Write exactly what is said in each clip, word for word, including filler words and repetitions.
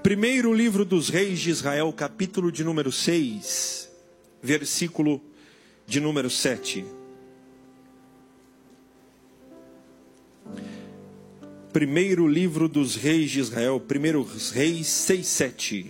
Primeiro livro dos Reis de Israel, capítulo de número seis, versículo de número sete. Primeiro livro dos Reis de Israel, Primeiro Reis seis, sete.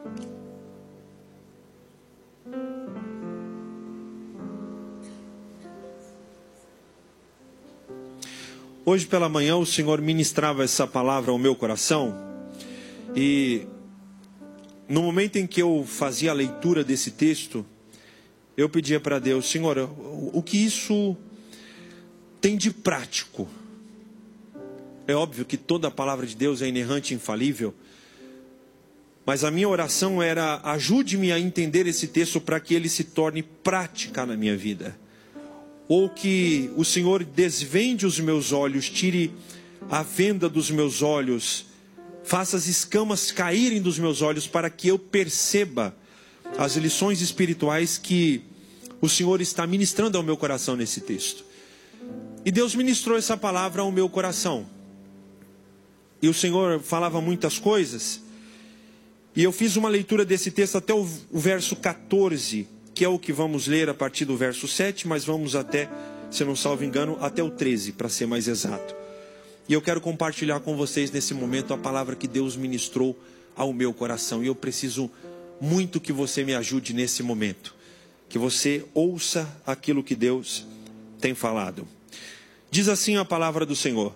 Hoje pela manhã o Senhor ministrava essa palavra ao meu coração. E no momento em que eu fazia a leitura desse texto, eu pedia para Deus: Senhor, o que isso tem de prático? É óbvio que toda a palavra de Deus é inerrante e infalível, mas a minha oração era: ajude-me a entender esse texto para que ele se torne prática na minha vida. Ou que o Senhor desvende os meus olhos, tire a venda dos meus olhos, faça as escamas caírem dos meus olhos para que eu perceba as lições espirituais que o Senhor está ministrando ao meu coração nesse texto. E Deus ministrou essa palavra ao meu coração. E o Senhor falava muitas coisas. E eu fiz uma leitura desse texto até o verso quatorze, que é o que vamos ler a partir do verso sete, mas vamos até, se não salvo engano, até o treze, para ser mais exato. E eu quero compartilhar com vocês nesse momento a palavra que Deus ministrou ao meu coração. E eu preciso muito que você me ajude nesse momento. Que você ouça aquilo que Deus tem falado. Diz assim a palavra do Senhor: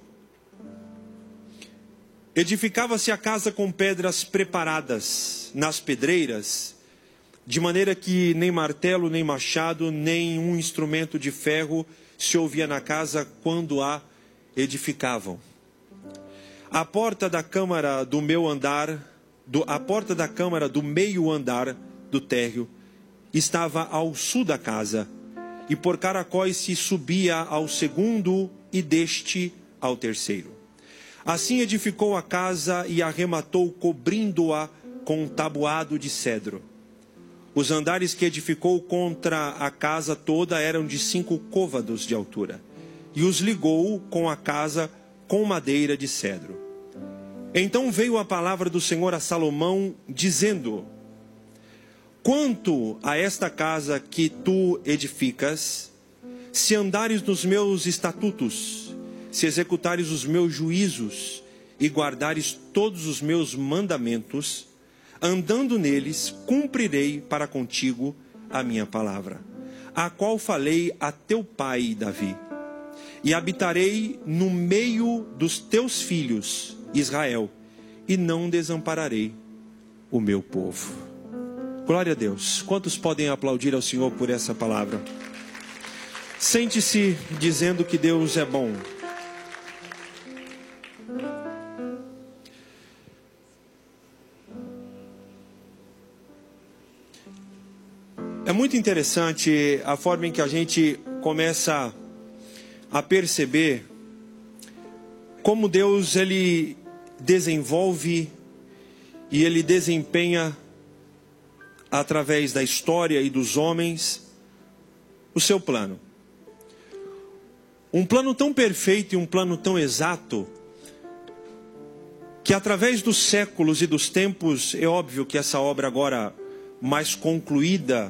edificava-se a casa com pedras preparadas nas pedreiras, de maneira que nem martelo, nem machado, nem um instrumento de ferro se ouvia na casa quando a edificavam. A porta da câmara do meu andar, do, a porta da câmara do meio andar do térreo estava ao sul da casa, e por caracóis se subia ao segundo e deste ao terceiro. Assim edificou a casa e arrematou, cobrindo-a com um tabuado de cedro. Os andares que edificou contra a casa toda eram de cinco côvados de altura, e os ligou com a casa com madeira de cedro. Então veio a palavra do Senhor a Salomão, dizendo: quanto a esta casa que tu edificas, se andares nos meus estatutos, se executares os meus juízos e guardares todos os meus mandamentos, andando neles, cumprirei para contigo a minha palavra, a qual falei a teu pai Davi. E habitarei no meio dos teus filhos, Israel, e não desampararei o meu povo. Glória a Deus. Quantos podem aplaudir ao Senhor por essa palavra? Sente-se dizendo que Deus é bom. É muito interessante a forma em que a gente começa a perceber como Deus ele desenvolve e ele desempenha através da história e dos homens o seu plano. Um plano tão perfeito e um plano tão exato que através dos séculos e dos tempos, é óbvio que essa obra agora mais concluída,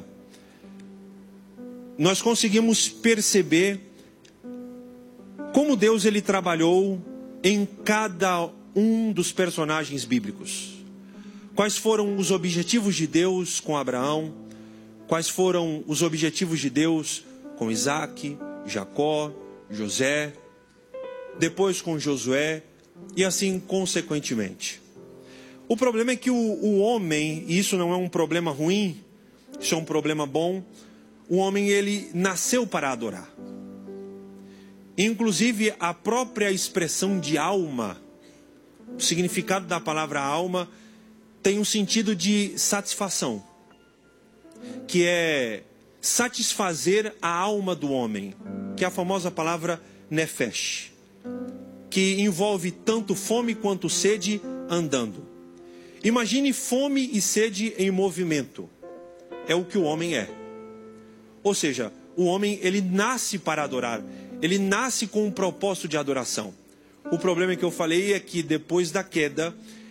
nós conseguimos perceber como Deus ele trabalhou em cada um dos personagens bíblicos. Quais foram os objetivos de Deus com Abraão? Quais foram os objetivos de Deus com Isaac, Jacó, José, depois com Josué e assim consequentemente. O problema é que o, o homem, e isso não é um problema ruim, isso é um problema bom, o homem ele nasceu para adorar. Inclusive a própria expressão de alma, o significado da palavra alma tem um sentido de satisfação, que é satisfazer a alma do homem, que é a famosa palavra nefesh, que envolve tanto fome quanto sede andando. Imagine fome e sede em movimento. É o que o homem é. Ou seja, o homem ele nasce para adorar. Ele nasce com um propósito de adoração. O problema que eu falei é que depois da queda,